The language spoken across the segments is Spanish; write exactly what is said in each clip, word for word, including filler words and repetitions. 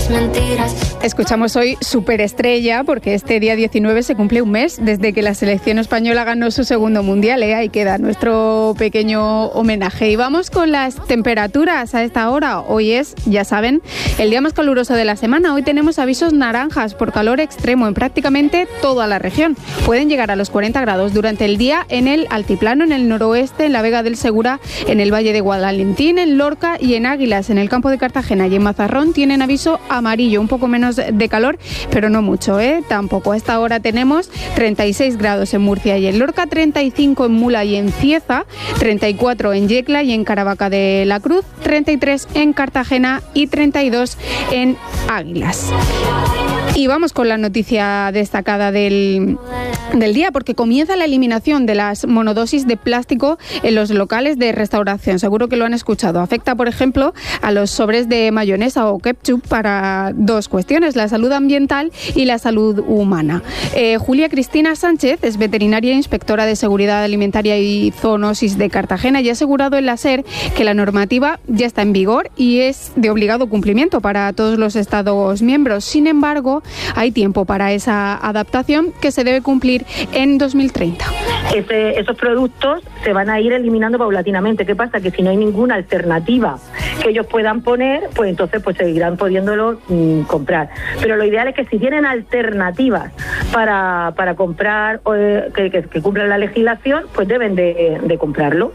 tus mentiras. Escuchamos hoy Superestrella porque este día diecinueve se cumple un mes desde que la selección española ganó su segundo mundial, ¿eh? Ahí queda nuestro pequeño homenaje. Y vamos con las temperaturas a esta hora. Hoy es, ya saben, el día más caluroso de la semana. Hoy tenemos avisos naranjas por calor extremo en prácticamente toda la región. Pueden llegar a los cuarenta grados durante el día en el altiplano, en el noroeste, en la Vega del Segura, en el Valle de Guadalentín, en Lorca y en Águilas, en el campo de Cartagena y en Mazarrón tienen aviso amarillo, un poco menos de calor, pero no mucho, ¿eh? Tampoco. A esta hora tenemos treinta y seis grados en Murcia y en Lorca, treinta y cinco en Mula y en Cieza, treinta y cuatro en Yecla y en Caravaca de la Cruz, treinta y tres en Cartagena y treinta y dos en Águilas. Y vamos con la noticia destacada del, del día, porque comienza la eliminación de las monodosis de plástico en los locales de restauración. Seguro que lo han escuchado. Afecta, por ejemplo, a los sobres de mayonesa o ketchup para dos cuestiones, la salud ambiental y la salud humana. Eh, Julia Cristina Sánchez es veterinaria e inspectora de seguridad alimentaria y zoonosis de Cartagena y ha asegurado en la SER que la normativa ya está en vigor y es de obligado cumplimiento para todos los Estados miembros. Sin embargo, hay tiempo para esa adaptación que se debe cumplir en dos mil treinta. Ese, esos productos se van a ir eliminando paulatinamente. ¿Qué pasa? Que si no hay ninguna alternativa que ellos puedan poner, pues entonces pues seguirán pudiéndolo mmm, comprar. Pero lo ideal es que si tienen alternativas para, para comprar, eh, que, que, que cumplan la legislación, pues deben de, de comprarlo.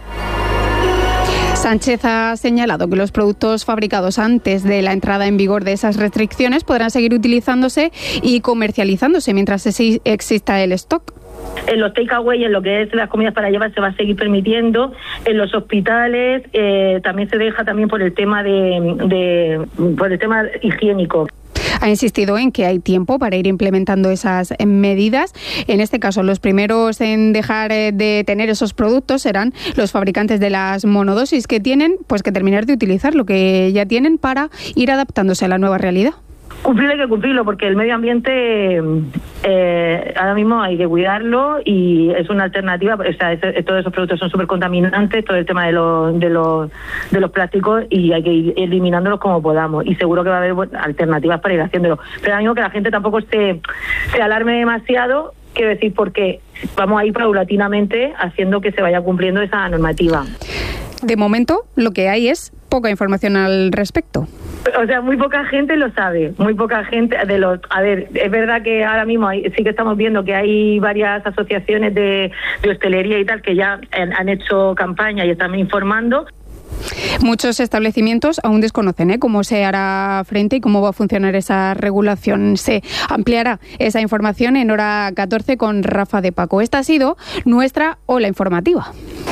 Sánchez ha señalado que los productos fabricados antes de la entrada en vigor de esas restricciones podrán seguir utilizándose y comercializándose mientras exista el stock. En los takeaway, en lo que es las comidas para llevar, se va a seguir permitiendo. En los hospitales eh, también se deja también por el tema de, de por el tema higiénico. Ha insistido en que hay tiempo para ir implementando esas medidas. En este caso, los primeros en dejar de tener esos productos serán los fabricantes de las monodosis, que tienen pues que terminar de utilizar lo que ya tienen para ir adaptándose a la nueva realidad. Cumplir hay que cumplirlo porque el medio ambiente eh, ahora mismo hay que cuidarlo y es una alternativa. O sea, es, es, todos esos productos son súper contaminantes, todo el tema de los, de los de los plásticos, y hay que ir eliminándolos como podamos, y seguro que va a haber bueno, alternativas para ir haciéndolo, pero ahora mismo que la gente tampoco se, se alarme demasiado, quiero decir, porque vamos a ir paulatinamente haciendo que se vaya cumpliendo esa normativa. De momento lo que hay es poca información al respecto. O sea, muy poca gente lo sabe, muy poca gente de los... A ver, es verdad que ahora mismo hay, sí que estamos viendo que hay varias asociaciones de, de hostelería y tal que ya han, han hecho campaña y están informando. Muchos establecimientos aún desconocen ¿eh? cómo se hará frente y cómo va a funcionar esa regulación. Se ampliará esa información en hora catorce con Rafa de Paco. Esta ha sido nuestra Ola Informativa.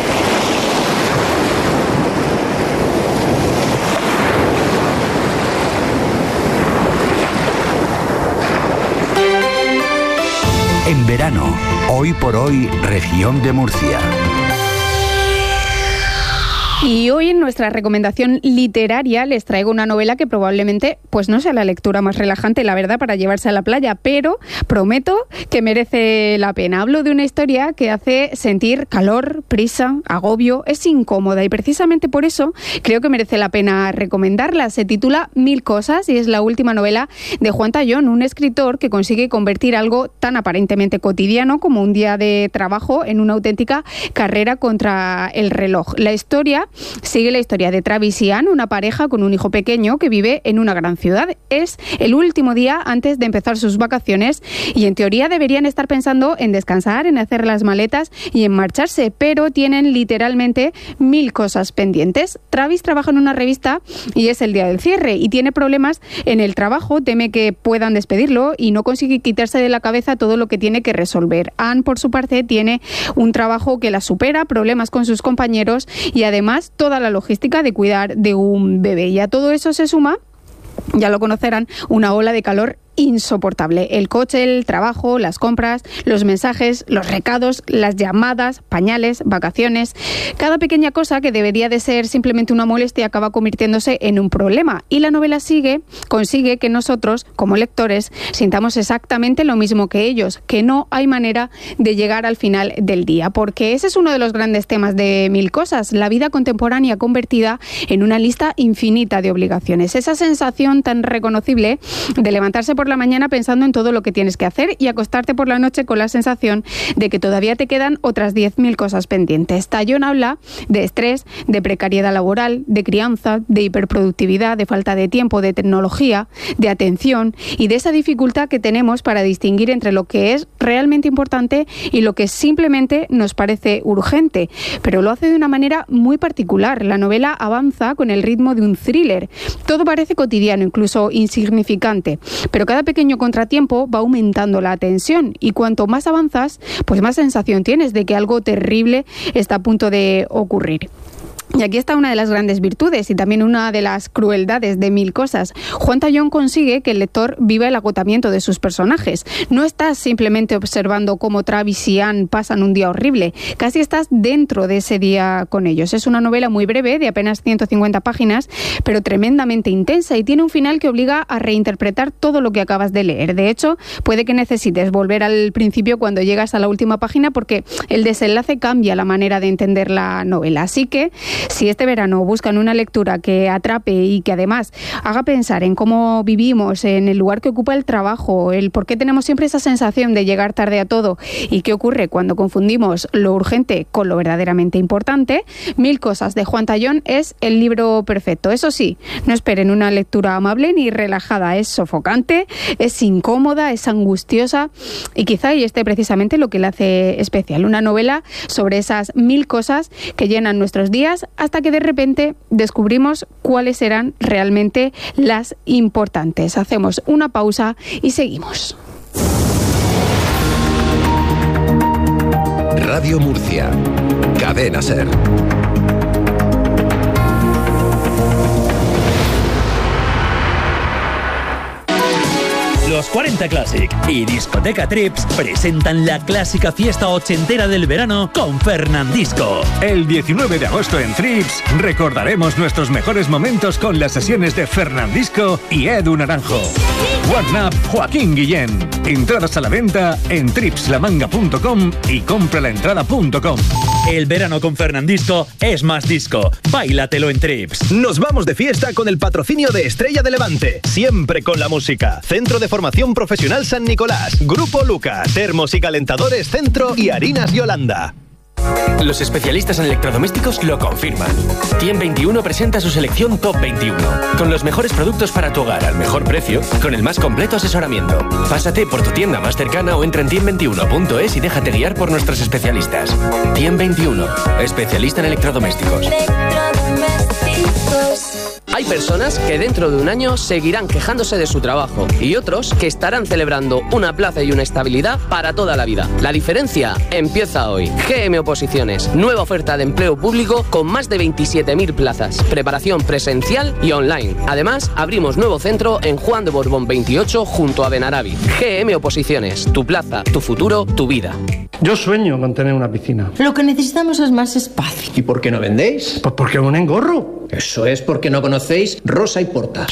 En verano, hoy por hoy, región de Murcia. Y hoy en nuestra recomendación literaria les traigo una novela que probablemente pues no sea la lectura más relajante, la verdad, para llevarse a la playa, pero prometo que merece la pena. Hablo de una historia que hace sentir calor, prisa, agobio, es incómoda y precisamente por eso creo que merece la pena recomendarla. Se titula Mil cosas y es la última novela de Juan Tallón, un escritor que consigue convertir algo tan aparentemente cotidiano como un día de trabajo en una auténtica carrera contra el reloj. La historia sigue la historia de Travis y Ann, una pareja con un hijo pequeño que vive en una gran ciudad. Es el último día antes de empezar sus vacaciones y en teoría deberían estar pensando en descansar, en hacer las maletas y en marcharse, pero tienen literalmente mil cosas pendientes. Travis trabaja en una revista y es el día del cierre y tiene problemas en el trabajo, teme que puedan despedirlo y no consigue quitarse de la cabeza todo lo que tiene que resolver. Ann, por su parte, tiene un trabajo que la supera, problemas con sus compañeros y además toda la logística de cuidar de un bebé. Y a todo eso se suma, ya lo conocerán, una ola de calor insoportable. El coche, el trabajo, las compras, los mensajes, los recados, las llamadas, pañales, vacaciones. Cada pequeña cosa que debería de ser simplemente una molestia acaba convirtiéndose en un problema. Y la novela sigue, consigue que nosotros, como lectores, sintamos exactamente lo mismo que ellos, que no hay manera de llegar al final del día. Porque ese es uno de los grandes temas de Mil cosas, la vida contemporánea convertida en una lista infinita de obligaciones. Esa sensación tan reconocible de levantarse por la mañana pensando en todo lo que tienes que hacer y acostarte por la noche con la sensación de que todavía te quedan otras diez mil cosas pendientes. Tallón habla de estrés, de precariedad laboral, de crianza, de hiperproductividad, de falta de tiempo, de tecnología, de atención y de esa dificultad que tenemos para distinguir entre lo que es realmente importante y lo que simplemente nos parece urgente. Pero lo hace de una manera muy particular. La novela avanza con el ritmo de un thriller. Todo parece cotidiano, incluso insignificante, pero cada pequeño contratiempo va aumentando la tensión y cuanto más avanzas, pues más sensación tienes de que algo terrible está a punto de ocurrir. Y aquí está una de las grandes virtudes y también una de las crueldades de Mil cosas. Juan Tallón consigue que el lector viva el agotamiento de sus personajes. No estás simplemente observando cómo Travis y Anne pasan un día horrible, casi estás dentro de ese día con ellos. Es una novela muy breve, de apenas ciento cincuenta páginas, pero tremendamente intensa y tiene un final que obliga a reinterpretar todo lo que acabas de leer. De hecho, puede que necesites volver al principio cuando llegas a la última página porque el desenlace cambia la manera de entender la novela. Así que si este verano buscan una lectura que atrape y que además haga pensar en cómo vivimos, en el lugar que ocupa el trabajo, el por qué tenemos siempre esa sensación de llegar tarde a todo y qué ocurre cuando confundimos lo urgente con lo verdaderamente importante, Mil cosas de Juan Tallón es el libro perfecto. Eso sí, no esperen una lectura amable ni relajada. Es sofocante, es incómoda, es angustiosa y quizá ahí esté precisamente lo que la hace especial. Una novela sobre esas mil cosas que llenan nuestros días hasta que de repente descubrimos cuáles serán realmente las importantes. Hacemos una pausa y seguimos. Radio Murcia, Cadena Ser. Los cuarenta Classic y Discoteca Trips presentan la clásica fiesta ochentera del verano con Fernandisco. El diecinueve de agosto en Trips recordaremos nuestros mejores momentos con las sesiones de Fernandisco y Edu Naranjo. Warn Up Joaquín Guillén. Entradas a la venta en trips la manga punto com y compralaentrada punto com. El verano con Fernandisco es más disco. Báilatelo en Trips. Nos vamos de fiesta con el patrocinio de Estrella de Levante. Siempre con la música. Centro de Formación Profesional San Nicolás. Grupo Lucas. Termos y calentadores Centro y Harinas Yolanda. Los especialistas en electrodomésticos lo confirman. Tiem veintiuno presenta su selección Top veintiuno, con los mejores productos para tu hogar al mejor precio, con el más completo asesoramiento. Pásate por tu tienda más cercana o entra en tiem veintiuno punto es y déjate guiar por nuestros especialistas. Tiem veintiuno, especialista en electrodomésticos. Hay personas que dentro de un año seguirán quejándose de su trabajo y otros que estarán celebrando una plaza y una estabilidad para toda la vida. La diferencia empieza hoy. G M Oposiciones, nueva oferta de empleo público con más de veintisiete mil plazas, preparación presencial y online. Además, abrimos nuevo centro en Juan de Borbón veintiocho junto a Benarabi. G M Oposiciones, tu plaza, tu futuro, tu vida. Yo sueño con tener una piscina. Lo que necesitamos es más espacio. ¿Y por qué no vendéis? Pues porque un engorro. Eso es porque no conocéis Rosa y Porta.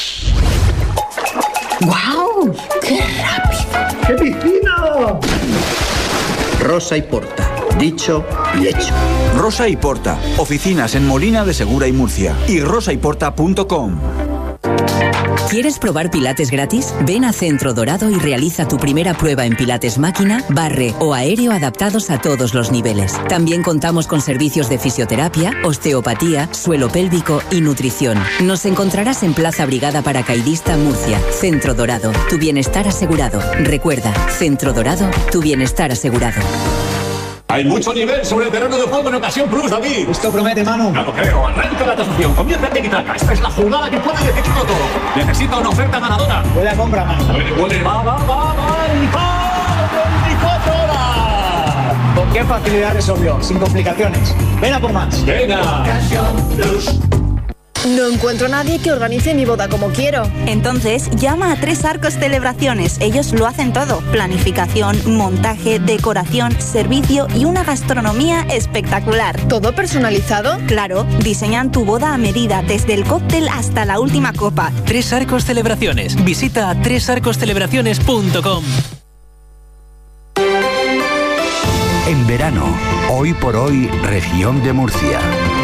¡Guau! ¡Qué rápido! ¡Qué piscina! Rosa y Porta. Dicho y hecho. Rosa y Porta. Oficinas en Molina de Segura y Murcia. Y rosa y porta punto com. ¿Quieres probar pilates gratis? Ven a Centro Dorado y realiza tu primera prueba en pilates máquina, barre o aéreo adaptados a todos los niveles. También contamos con servicios de fisioterapia, osteopatía, suelo pélvico y nutrición. Nos encontrarás en Plaza Brigada Paracaidista, Murcia. Centro Dorado, tu bienestar asegurado. Recuerda, Centro Dorado, tu bienestar asegurado. Hay mucho nivel sobre el terreno de juego en Ocasión Plus, David. Esto promete, Manu. No lo creo. Arranca la tasación. Comienza en Tiki-Taka. Esta es la jugada que puede decidirlo todo. Necesita una oferta ganadora. Huele a compra, Manu. Huele, huele. Va, va, va, va. El veinticuatro horas. ¿Con qué facilidad resolvió? Sin complicaciones. Ven a por más. Venga. Ocasión Plus. No encuentro a nadie que organice mi boda como quiero. Entonces, llama a Tres Arcos Celebraciones. Ellos lo hacen todo. Planificación, montaje, decoración, servicio y una gastronomía espectacular. ¿Todo personalizado? Claro, diseñan tu boda a medida, desde el cóctel hasta la última copa. Tres Arcos Celebraciones. Visita tres arcos celebraciones punto com. En verano, hoy por hoy, región de Murcia.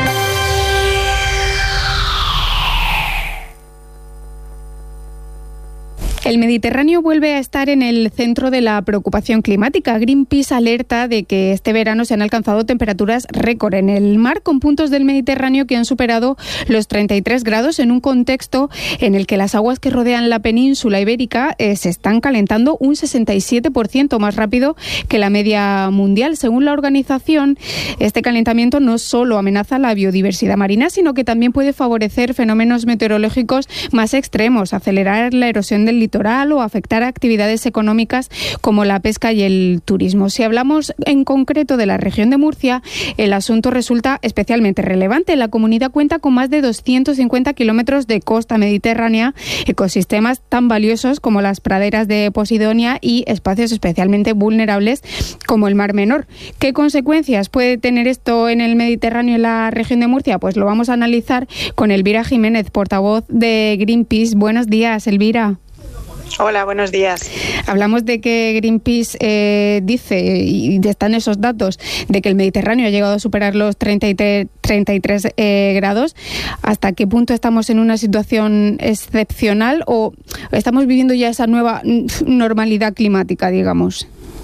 El Mediterráneo vuelve a estar en el centro de la preocupación climática. Greenpeace alerta de que este verano se han alcanzado temperaturas récord en el mar, con puntos del Mediterráneo que han superado los treinta y tres grados en un contexto en el que las aguas que rodean la península ibérica eh, se están calentando un sesenta y siete por ciento más rápido que la media mundial. Según la organización, este calentamiento no solo amenaza la biodiversidad marina, sino que también puede favorecer fenómenos meteorológicos más extremos, acelerar la erosión del litoral o afectar a actividades económicas como la pesca y el turismo. Si hablamos en concreto de la región de Murcia, el asunto resulta especialmente relevante. La comunidad cuenta con más de doscientos cincuenta kilómetros de costa mediterránea, ecosistemas tan valiosos como las praderas de Posidonia y espacios especialmente vulnerables como el Mar Menor. ¿Qué consecuencias puede tener esto en el Mediterráneo y en la región de Murcia? Pues lo vamos a analizar con Elvira Jiménez, portavoz de Greenpeace. Buenos días, Elvira. Hola, buenos días. Hablamos de que Greenpeace eh, dice, y están esos datos, de que el Mediterráneo ha llegado a superar los treinta y tres eh, grados. ¿Hasta qué punto estamos en una situación excepcional o estamos viviendo ya esa nueva normalidad climática, digamos?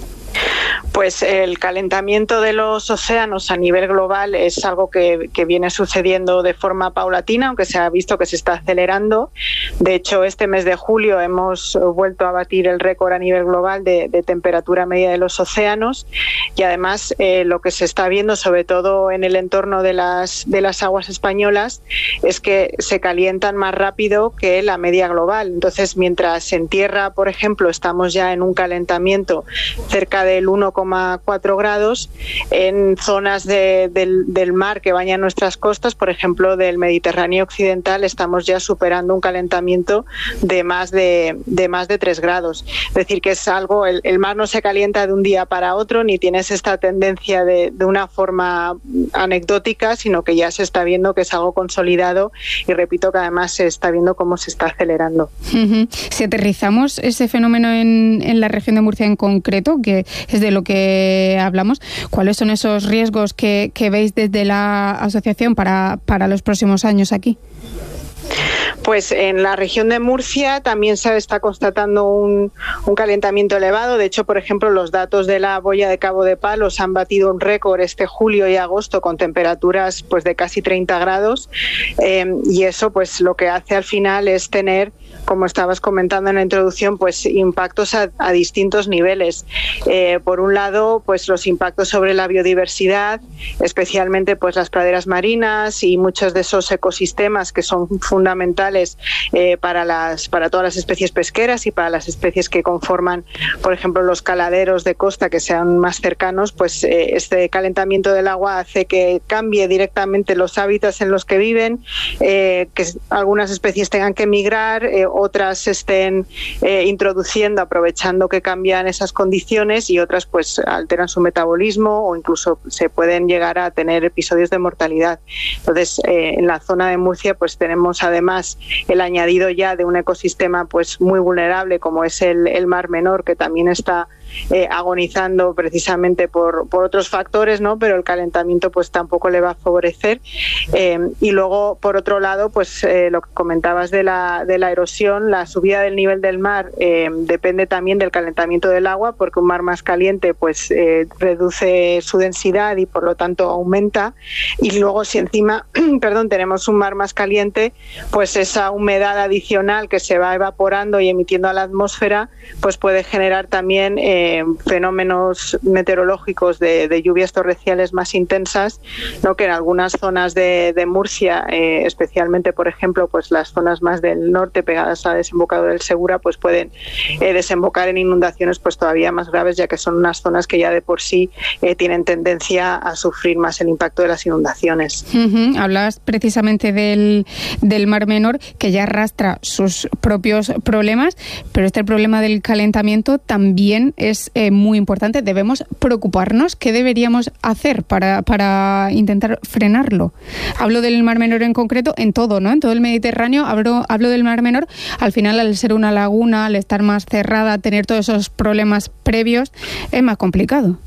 Pues el calentamiento de los océanos a nivel global es algo que, que viene sucediendo de forma paulatina, aunque se ha visto que se está acelerando. De hecho, este mes de julio hemos vuelto a batir el récord a nivel global de, de temperatura media de los océanos y además eh, lo que se está viendo, sobre todo en el entorno de las, de las aguas españolas, es que se calientan más rápido que la media global. Entonces, mientras en tierra, por ejemplo, estamos ya en un calentamiento cerca del uno coma cuatro grados, en zonas de, del, del mar que bañan nuestras costas, por ejemplo del Mediterráneo occidental, estamos ya superando un calentamiento de más de, de más de tres grados. Es decir, que es algo, el, el mar no se calienta de un día para otro, ni tienes esta tendencia de, de una forma anecdótica, sino que ya se está viendo que es algo consolidado y repito que además se está viendo cómo se está acelerando. Uh-huh. Si aterrizamos ese fenómeno en, en la región de Murcia en concreto, que es de lo que hablamos, ¿cuáles son esos riesgos que, que veis desde la asociación para, para los próximos años aquí? Pues en la región de Murcia también se está constatando un, un calentamiento elevado. De hecho, por ejemplo, los datos de la boya de Cabo de Palos han batido un récord este julio y agosto con temperaturas pues de casi treinta grados eh, y eso pues lo que hace al final es tener, como estabas comentando en la introducción, pues impactos a, a distintos niveles. Eh, por un lado, pues los impactos sobre la biodiversidad, especialmente pues las praderas marinas y muchos de esos ecosistemas que son fundamentales eh, para las para todas las especies pesqueras y para las especies que conforman, por ejemplo, los caladeros de costa que sean más cercanos. Pues eh, este calentamiento del agua hace que cambie directamente los hábitats en los que viven, eh, que algunas especies tengan que migrar, eh, otras estén eh, introduciendo, aprovechando que cambian esas condiciones y otras pues alteran su metabolismo o incluso se pueden llegar a tener episodios de mortalidad. Entonces, eh, en la zona de Murcia pues tenemos además el añadido ya de un ecosistema pues muy vulnerable como es el, el Mar Menor, que también está eh, agonizando precisamente por, por otros factores, ¿no? Pero el calentamiento pues tampoco le va a favorecer. Eh, y luego, por otro lado, pues eh, lo que comentabas de la, de la erosión, la subida del nivel del mar eh, depende también del calentamiento del agua, porque un mar más caliente pues eh, reduce su densidad y por lo tanto aumenta. Y luego si encima, perdón, tenemos un mar más caliente, pues esa humedad adicional que se va evaporando y emitiendo a la atmósfera pues puede generar también eh, eh, fenómenos meteorológicos de, de lluvias torrenciales más intensas, ¿no? Que en algunas zonas de, de Murcia, eh, especialmente, por ejemplo, pues las zonas más del norte pegadas al desembocadura del Segura, pues pueden eh, desembocar en inundaciones pues todavía más graves, ya que son unas zonas que ya de por sí eh, tienen tendencia a sufrir más el impacto de las inundaciones. Uh-huh. Hablabas precisamente del, del Mar Menor, que ya arrastra sus propios problemas, pero este problema del calentamiento también es eh, muy importante. Debemos preocuparnos. ¿Qué deberíamos hacer para, para intentar frenarlo? Hablo del Mar Menor en concreto, en todo, ¿no? En todo el Mediterráneo. Hablo, hablo del Mar Menor. Al final, al ser una laguna, al estar más cerrada, tener todos esos problemas previos, es más complicado.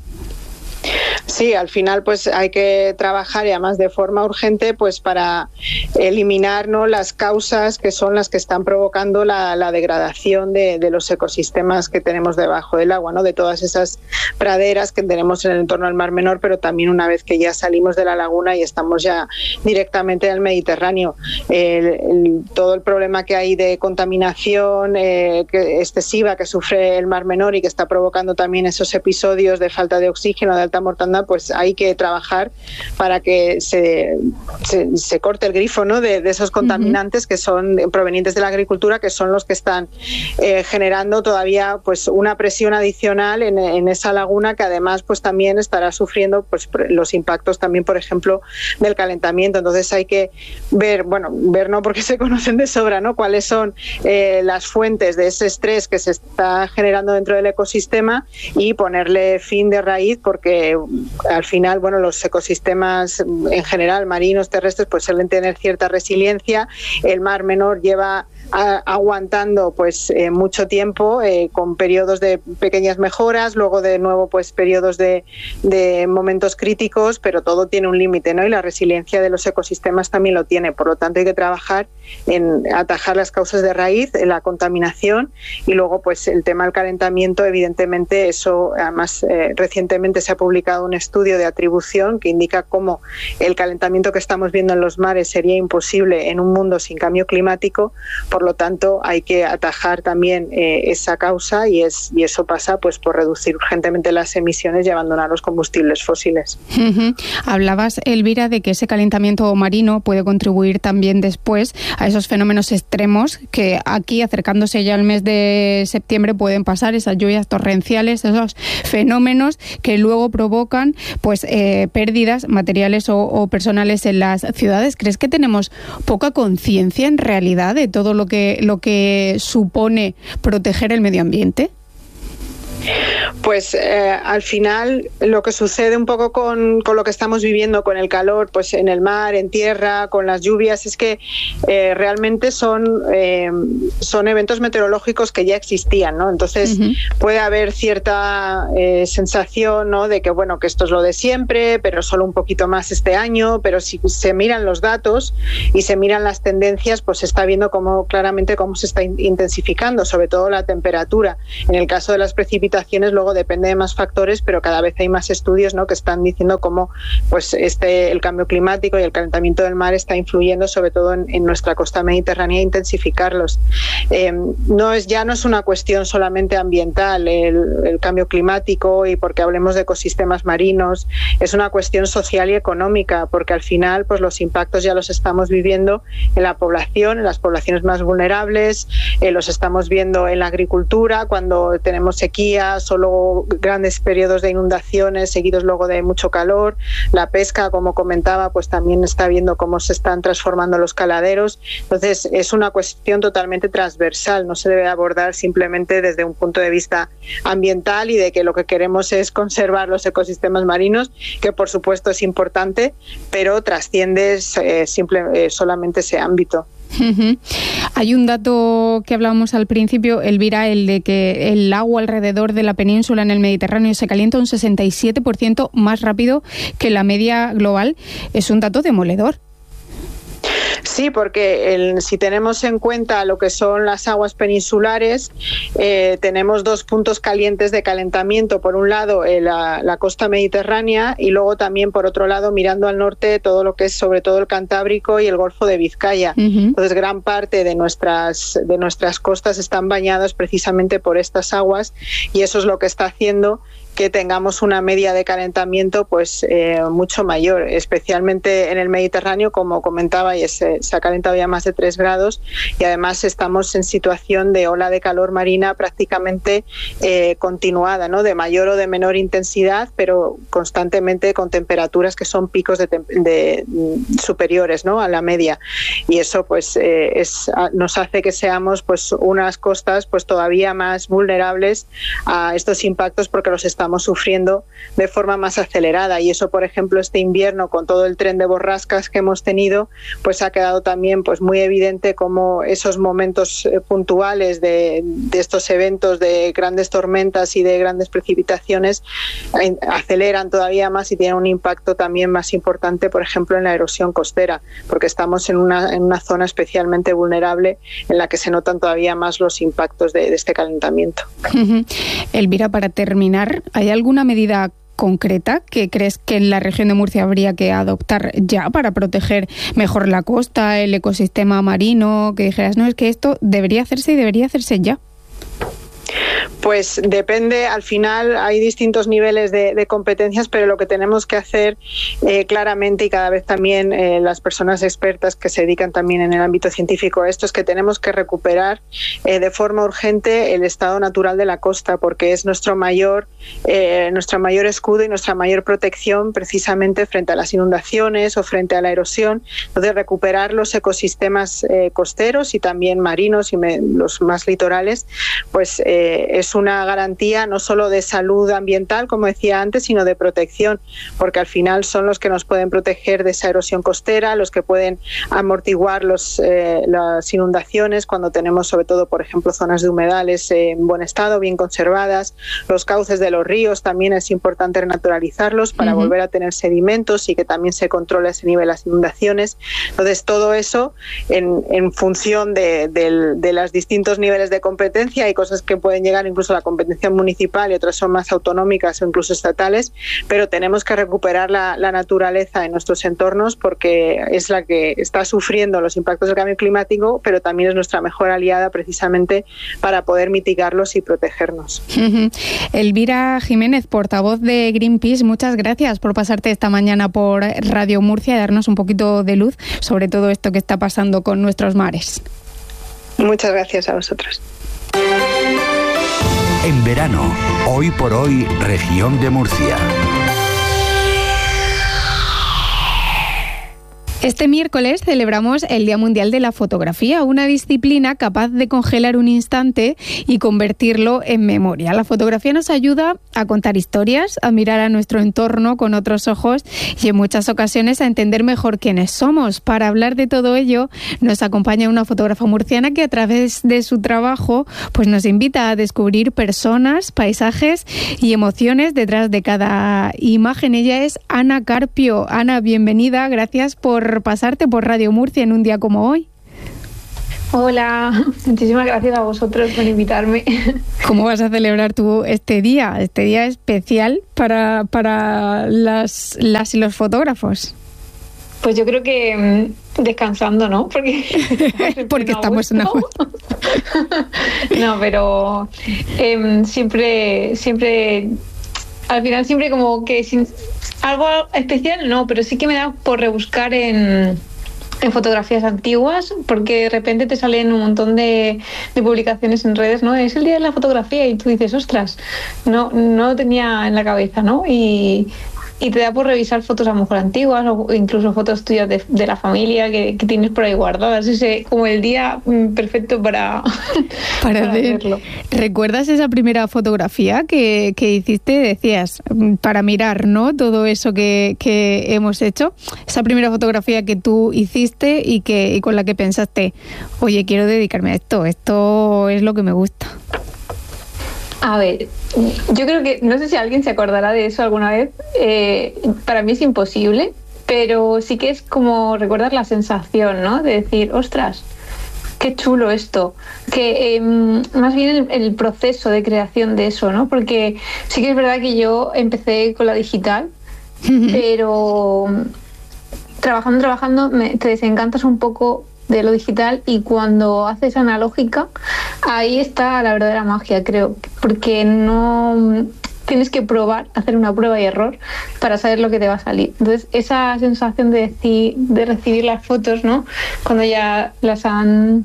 Sí, al final pues hay que trabajar, y además de forma urgente, pues para eliminar, ¿no?, las causas que son las que están provocando la, la degradación de, de los ecosistemas que tenemos debajo del agua, ¿no?, de todas esas praderas que tenemos en el entorno del Mar Menor, pero también una vez que ya salimos de la laguna y estamos ya directamente en el Mediterráneo. El, el, todo el problema que hay de contaminación eh, que, excesiva que sufre el Mar Menor y que está provocando también esos episodios de falta de oxígeno, de alta mortandad, pues hay que trabajar para que se, se, se corte el grifo, ¿no?, de, de esos contaminantes que son provenientes de la agricultura, que son los que están eh, generando todavía pues una presión adicional en, en esa laguna, que además pues también estará sufriendo pues los impactos también, por ejemplo, del calentamiento. Entonces hay que ver, bueno, ver no porque se conocen de sobra, ¿no?, cuáles son eh, las fuentes de ese estrés que se está generando dentro del ecosistema y ponerle fin de raíz, porque al final, bueno, los ecosistemas en general, marinos, terrestres, pues suelen tener cierta resiliencia. El Mar Menor lleva a, aguantando pues eh, mucho tiempo, eh, con periodos de pequeñas mejoras, luego de nuevo pues periodos de, de momentos críticos, pero todo tiene un límite, ¿no? Y la resiliencia de los ecosistemas también lo tiene. Por lo tanto, hay que trabajar en atajar las causas de raíz, en la contaminación, y luego pues el tema del calentamiento, evidentemente, eso además eh, recientemente se ha publicado un estudio de atribución que indica cómo el calentamiento que estamos viendo en los mares sería imposible en un mundo sin cambio climático. Por lo tanto, hay que atajar también eh, esa causa, y es y eso pasa pues por reducir urgentemente las emisiones y abandonar los combustibles fósiles. Uh-huh. Hablabas, Elvira, de que ese calentamiento marino puede contribuir también después a esos fenómenos extremos que aquí, acercándose ya al mes de septiembre, pueden pasar, esas lluvias torrenciales, esos fenómenos que luego provocan pues eh, pérdidas materiales o, o personales en las ciudades. ¿Crees que tenemos poca conciencia en realidad de todo lo que lo que supone proteger el medio ambiente? Pues eh, al final lo que sucede un poco con, con lo que estamos viviendo, con el calor, pues en el mar, en tierra, con las lluvias, es que eh, realmente son, eh, son eventos meteorológicos que ya existían, ¿no? Entonces uh-huh. puede haber cierta eh, sensación, ¿no?, de que bueno, que esto es lo de siempre, pero solo un poquito más este año. Pero si se miran los datos y se miran las tendencias, pues se está viendo cómo, claramente cómo se está intensificando, sobre todo la temperatura. En el caso de las precipitaciones, luego depende de más factores, pero cada vez hay más estudios, ¿no?, que están diciendo cómo pues este el cambio climático y el calentamiento del mar está influyendo sobre todo en, en nuestra costa mediterránea, e intensificarlos. Eh, no es ya no es una cuestión solamente ambiental el, el cambio climático, y porque hablemos de ecosistemas marinos, es una cuestión social y económica, porque al final pues los impactos ya los estamos viviendo en la población, en las poblaciones más vulnerables, eh, los estamos viendo en la agricultura, cuando tenemos sequía, solo grandes periodos de inundaciones seguidos luego de mucho calor. La pesca, como comentaba, pues también está viendo cómo se están transformando los caladeros. Entonces es una cuestión totalmente transversal, no se debe abordar simplemente desde un punto de vista ambiental y de que lo que queremos es conservar los ecosistemas marinos, que por supuesto es importante, pero trasciende eh, simple, eh, solamente ese ámbito. Uh-huh. Hay un dato que hablábamos al principio, Elvira, el de que el agua alrededor de la península en el Mediterráneo se calienta un sesenta y siete por ciento más rápido que la media global. Es un dato demoledor. Sí, porque el, si tenemos en cuenta lo que son las aguas peninsulares, eh, tenemos dos puntos calientes de calentamiento. Por un lado, eh, la, la costa mediterránea y luego también, por otro lado, mirando al norte, todo lo que es sobre todo el Cantábrico y el Golfo de Vizcaya. Uh-huh. Entonces, gran parte de nuestras, de nuestras costas están bañadas precisamente por estas aguas y eso es lo que está haciendo que tengamos una media de calentamiento pues eh, mucho mayor, especialmente en el Mediterráneo, como comentaba, y se, se ha calentado ya más de tres grados y además estamos en situación de ola de calor marina prácticamente eh, continuada, ¿no? De mayor o de menor intensidad, pero constantemente con temperaturas que son picos de, de superiores, ¿no? A la media, y eso pues eh, es, nos hace que seamos pues unas costas pues todavía más vulnerables a estos impactos porque los estamos sufriendo de forma más acelerada, y eso, por ejemplo, este invierno con todo el tren de borrascas que hemos tenido, pues ha quedado también pues muy evidente cómo esos momentos eh, puntuales de, de estos eventos de grandes tormentas y de grandes precipitaciones eh, aceleran todavía más y tienen un impacto también más importante, por ejemplo, en la erosión costera, porque estamos en una, en una zona especialmente vulnerable en la que se notan todavía más los impactos de, de este calentamiento. Uh-huh. Elvira, para terminar, ¿hay alguna medida concreta que crees que en la región de Murcia habría que adoptar ya para proteger mejor la costa, el ecosistema marino? Que dijeras, no, es que esto debería hacerse y debería hacerse ya. Pues depende, al final hay distintos niveles de, de competencias, pero lo que tenemos que hacer eh, claramente, y cada vez también eh, las personas expertas que se dedican también en el ámbito científico a esto, es que tenemos que recuperar eh, de forma urgente el estado natural de la costa, porque es nuestro mayor, eh, nuestro mayor escudo y nuestra mayor protección precisamente frente a las inundaciones o frente a la erosión. Entonces, recuperar los ecosistemas eh, costeros y también marinos y me, los más litorales, pues eh, es una garantía no solo de salud ambiental, como decía antes, sino de protección, porque al final son los que nos pueden proteger de esa erosión costera, los que pueden amortiguar los, eh, las inundaciones cuando tenemos, sobre todo, por ejemplo, zonas de humedales en buen estado, bien conservadas. Los cauces de los ríos también es importante renaturalizarlos para uh-huh. volver a tener sedimentos y que también se controle ese nivel de las inundaciones. Entonces, todo eso en, en función de, de, de los distintos niveles de competencia. Hay cosas que pueden llegar incluso a la competencia municipal y otras son más autonómicas o incluso estatales, pero tenemos que recuperar la, la naturaleza en nuestros entornos porque es la que está sufriendo los impactos del cambio climático, pero también es nuestra mejor aliada precisamente para poder mitigarlos y protegernos. Uh-huh. Elvira Jiménez, portavoz de Greenpeace, muchas gracias por pasarte esta mañana por Radio Murcia y darnos un poquito de luz sobre todo esto que está pasando con nuestros mares. Muchas gracias a vosotros. En verano, hoy por hoy, región de Murcia. Este miércoles celebramos el Día Mundial de la Fotografía, una disciplina capaz de congelar un instante y convertirlo en memoria. La fotografía nos ayuda a contar historias, a mirar a nuestro entorno con otros ojos y en muchas ocasiones a entender mejor quiénes somos. Para hablar de todo ello nos acompaña una fotógrafa murciana que a través de su trabajo pues nos invita a descubrir personas, paisajes y emociones detrás de cada imagen. Ella es Ana Carpio. Ana, bienvenida, gracias por pasarte por Radio Murcia en un día como hoy. Hola, muchísimas gracias a vosotros por invitarme. ¿Cómo vas a celebrar tú este día, este día especial para, para las, las y los fotógrafos? Pues yo creo que descansando, ¿no? Porque, Porque estamos en agosto. No, pero eh, siempre, siempre, al final siempre como que sin algo especial no, pero sí que me da por rebuscar en, en fotografías antiguas, porque de repente te salen un montón de, de publicaciones en redes, ¿no? Es el día de la fotografía y tú dices, ostras, no, no lo tenía en la cabeza, ¿no? Y Y te da por revisar fotos a lo mejor antiguas o incluso fotos tuyas de, de la familia que, que tienes por ahí guardadas. Ese como el día perfecto para, para, para ver. verlo. ¿Recuerdas esa primera fotografía que, que hiciste? Decías, para mirar, ¿no? Todo eso que, que hemos hecho. Esa primera fotografía que tú hiciste y, que, y con la que pensaste, oye, quiero dedicarme a esto. Esto es lo que me gusta. A ver, yo creo que, no sé si alguien se acordará de eso alguna vez, eh, para mí es imposible, pero sí que es como recordar la sensación, ¿no? De decir, ostras, qué chulo esto, que eh, más bien el, el proceso de creación de eso, ¿no? Porque sí que es verdad que yo empecé con la digital, uh-huh. pero trabajando, trabajando, me, te desencantas un poco de lo digital y cuando haces analógica, ahí está la verdadera magia, creo, porque no tienes que probar, hacer una prueba y error para saber lo que te va a salir. Entonces, esa sensación de, decir, de recibir las fotos, ¿no? Cuando ya las han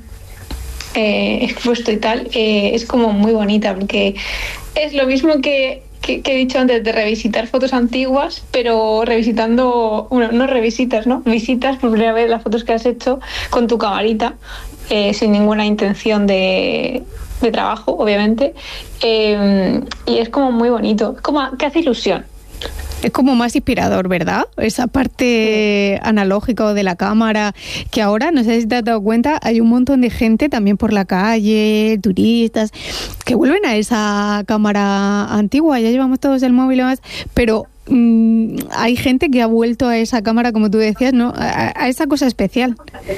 eh, expuesto y tal, eh, es como muy bonita, porque es lo mismo que, que, que he dicho antes de revisitar fotos antiguas, pero revisitando, bueno, no revisitas, ¿no? Visitas por primera vez las fotos que has hecho con tu camarita, eh, sin ninguna intención de... de trabajo, obviamente, eh, y es como muy bonito, es como que hace ilusión. Es como más inspirador, ¿verdad? Esa parte sí. analógica o de la cámara, que ahora, no sé si te has dado cuenta, hay un montón de gente también por la calle, turistas, que vuelven a esa cámara antigua, ya llevamos todos el móvil y demás, pero mmm, hay gente que ha vuelto a esa cámara, como tú decías, ¿no? A, a esa cosa especial.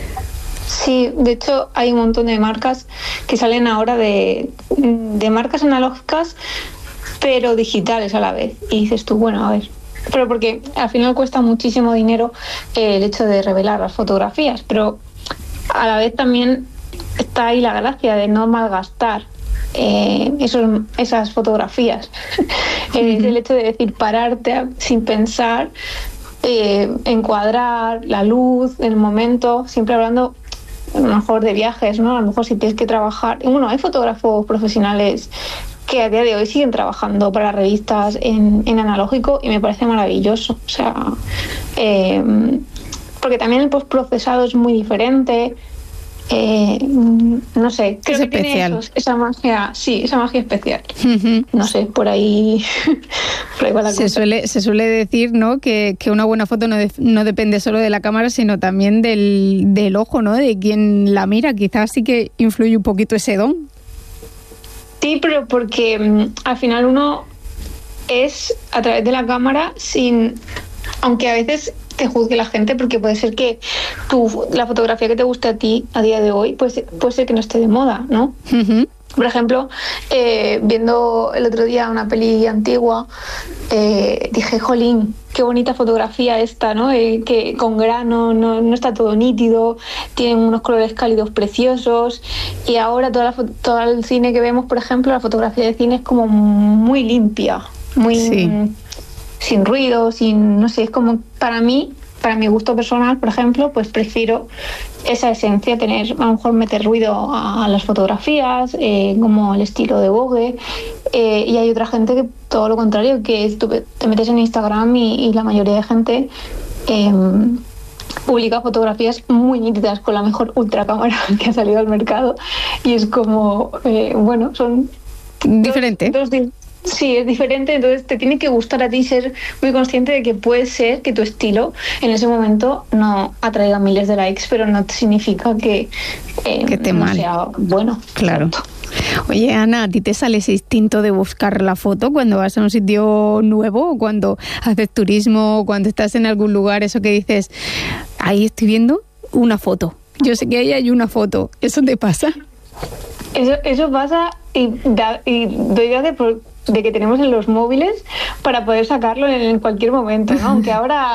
Sí, de hecho hay un montón de marcas que salen ahora de, de marcas analógicas pero digitales a la vez y dices tú, bueno, a ver, pero porque al final cuesta muchísimo dinero eh, el hecho de revelar las fotografías, pero a la vez también está ahí la gracia de no malgastar eh, esos, esas fotografías. eh, el hecho de decir pararte sin pensar, eh, encuadrar la luz, el momento, siempre hablando a lo mejor de viajes, ¿no? A lo mejor si tienes que trabajar... Bueno, hay fotógrafos profesionales que a día de hoy siguen trabajando para revistas en, en analógico y me parece maravilloso. O sea, eh, porque también el postprocesado es muy diferente. Eh, no sé, creo es que especial. Tiene esos, esa magia, sí, esa magia especial. Uh-huh. No sé, por ahí, por ahí va la se cosa. suele se suele decir, ¿no? Que, que una buena foto no, de, no depende solo de la cámara, sino también del, del ojo, ¿no? De quien la mira. Quizás sí que influye un poquito ese don. Sí, pero porque um, al final uno es a través de la cámara sin, aunque a veces te juzgue la gente, porque puede ser que tu, la fotografía que te guste a ti a día de hoy pues, puede ser que no esté de moda, ¿no? Uh-huh. Por ejemplo, eh, viendo el otro día una peli antigua, eh, dije, jolín, qué bonita fotografía esta, ¿no? Eh, que con grano, no, no está todo nítido, tienen unos colores cálidos preciosos, y ahora toda la, todo el cine que vemos, por ejemplo, la fotografía de cine es como muy limpia, muy... Sí. Sin ruido, sin, no sé, es como para mí, para mi gusto personal, por ejemplo, pues prefiero esa esencia, tener, a lo mejor meter ruido a, a las fotografías, eh, como el estilo de Vogue, eh, y hay otra gente que todo lo contrario, que tú te metes en Instagram y, y la mayoría de gente eh, publica fotografías muy nítidas con la mejor ultracámara que ha salido al mercado, y es como, eh, bueno, son diferente. Dos, dos, Sí, es diferente, entonces te tiene que gustar a ti, ser muy consciente de que puede ser que tu estilo en ese momento no atraiga miles de likes, pero no significa que, eh, que te no mal. sea bueno. Claro. Oye, Ana, ¿a ti te sale ese instinto de buscar la foto cuando vas a un sitio nuevo, o cuando haces turismo, o cuando estás en algún lugar, eso que dices, ahí estoy viendo una foto, yo sé que ahí hay una foto, ¿eso te pasa? Eso, eso pasa y, da, y doy gracias por de que tenemos en los móviles para poder sacarlo en cualquier momento, ¿no? Aunque ahora